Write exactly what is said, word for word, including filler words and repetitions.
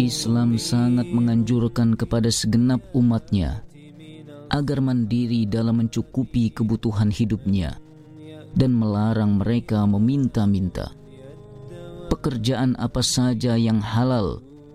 Islam sangat menganjurkan kepada segenap umatnya agar mandiri dalam mencukupi kebutuhan hidupnya dan melarang mereka meminta-minta. Pekerjaan apa saja yang halal